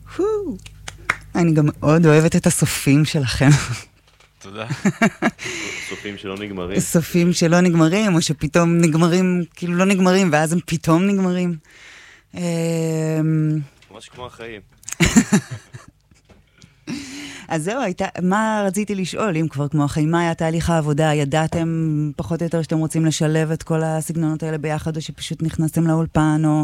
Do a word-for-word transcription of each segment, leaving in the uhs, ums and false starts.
אני גם מאוד אוהבת את הסופים שלכם. תודה. סופים שלא נגמרים. סופים שלא נגמרים, או שפתאום נגמרים, כאילו לא נגמרים, ואז הם פתאום נגמרים. ממש כמו החיים. אז זהו, הייתה, מה רציתי לשאול, אם כבר כמו החיים, מה היה תהליך העבודה? ידעתם פחות או יותר שאתם רוצים לשלב את כל הסגנונות האלה ביחד, או שפשוט נכנסתם לאולפן, או...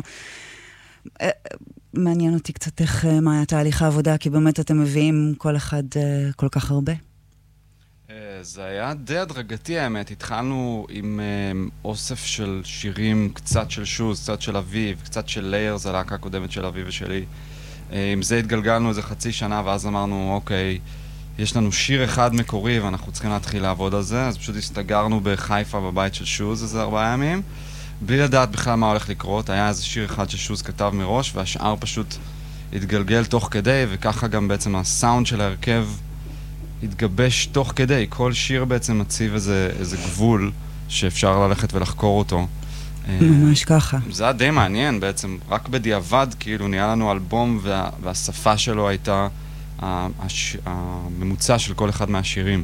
מעניין אותי קצת איך, מה היה תהליך העבודה, כי באמת אתם מביאים כל אחד כל כך הרבה. זה היה די הדרגתי האמת, התחלנו עם אוסף של שירים, קצת של שוז, קצת של אביב, קצת של לייר, זה להקה הקודמת של אביב ושלי. עם זה התגלגלנו איזה חצי שנה, ואז אמרנו, אוקיי, יש לנו שיר אחד מקורי ואנחנו צריכים להתחיל לעבוד על זה, אז פשוט הסתגרנו בחיפה בבית של שוז איזה ארבעה ימים, בלי לדעת בכלל מה הולך לקרות. היה איזה שיר אחד ששוז כתב מראש, והשאר פשוט התגלגל תוך כדי, וככה גם בעצם הסאונד של ההרכב התגבש תוך כדי. כל שיר בעצם מציב איזה, איזה גבול שאפשר ללכת ולחקור אותו. ממש ככה. זה היה די מעניין בעצם, רק בדיעבד כאילו נהיה לנו אלבום וה, והשפה שלו הייתה הש, הממוצע של כל אחד מהשירים.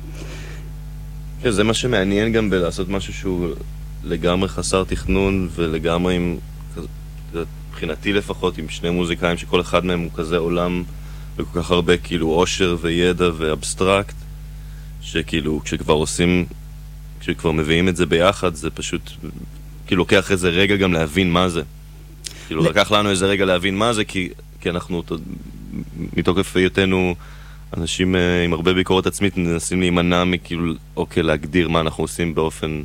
זה מה שמעניין גם בלעשות משהו שהוא לגמרי חסר תכנון ולגמרי עם, מבחינתי לפחות, עם שני מוזיקאים שכל אחד מהם הוא כזה עולם וכל כך הרבה כאילו עושר וידע ואבסטרקט, שכאילו כשכבר עושים, כשכבר מביאים את זה ביחד, זה פשוט כאילו לוקח איזה רגע גם להבין מה זה. כאילו לקח לנו איזה רגע להבין מה זה, כי, כי אנחנו מתוקף היותנו אנשים עם הרבה ביקורת עצמית מנסים להימנע מכאילו, אוקיי, להגדיר מה אנחנו עושים באופן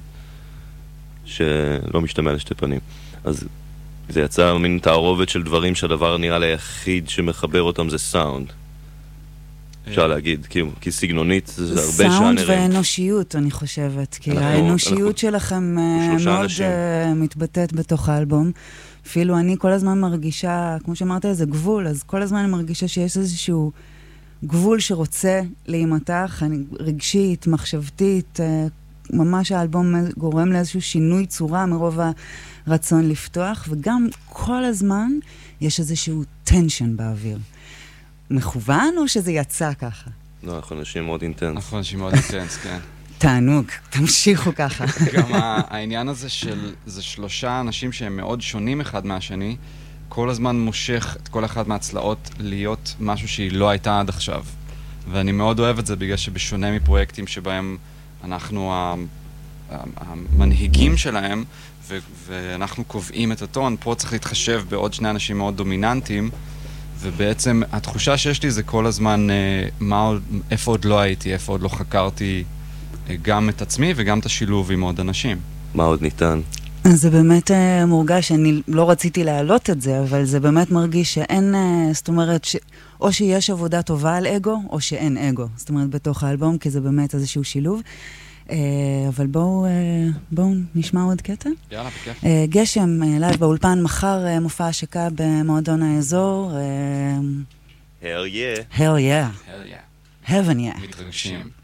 שלא משתמע לשתי פנים. אז זה יצא מין תערובת של דברים שהדבר נראה ליחיד שמחבר אותם זה סאונד. אפשר להגיד, כי, כי סגנונית זה הרבה שאנרים. סאונד ואנושיות, אני חושבת. כי אנחנו, האנושיות אנחנו, שלכם מאוד uh, מתבטאת בתוך האלבום. אפילו אני כל הזמן מרגישה, כמו שאמרת, איזה גבול, אז כל הזמן אני מרגישה שיש איזשהו גבול שרוצה להימתח, אני, רגשית, מחשבתית, uh, ממש האלבום גורם לאיזשהו שינוי צורה מרוב הרצון לפתוח, וגם כל הזמן יש איזשהו טנשן באוויר. מכוון או שזה יצא ככה? לא, אנחנו אנשים מאוד אינטנס. אנחנו אנשים מאוד אינטנס, כן. תענוג, תמשיכו ככה. גם העניין הזה של, זה שלושה אנשים שהם מאוד שונים אחד מהשני, כל הזמן מושך את כל אחד מהצלעות להיות משהו שהיא לא הייתה עד עכשיו. ואני מאוד אוהב את זה בגלל שבשונה מפרויקטים שבהם אנחנו המנהיגים שלהם, ו- ואנחנו קובעים את הטון, פה צריך להתחשב בעוד שני אנשים מאוד דומיננטיים, ובעצם התחושה שיש לי זה כל הזמן מה, איפה עוד לא הייתי, איפה עוד לא חקרתי גם את עצמי וגם את השילוב עם עוד אנשים. מה עוד ניתן? אז זה באמת מורגש, אני לא רציתי להעלות את זה, אבל זה באמת מרגיש שאין, זאת אומרת, ש... או שיש עבודה טובה על אגו, או שאין אגו. זאת אומרת, בתוך האלבום, כי זה באמת איזשהו שילוב. אבל בואו, בואו נשמע עוד קטע. יאללה, בכיף. גשם, לייב באולפן, מחר מופע השקה במועדון האזור. Hell yeah. Hell yeah. Hell yeah. Heaven yeah. מתרגשים.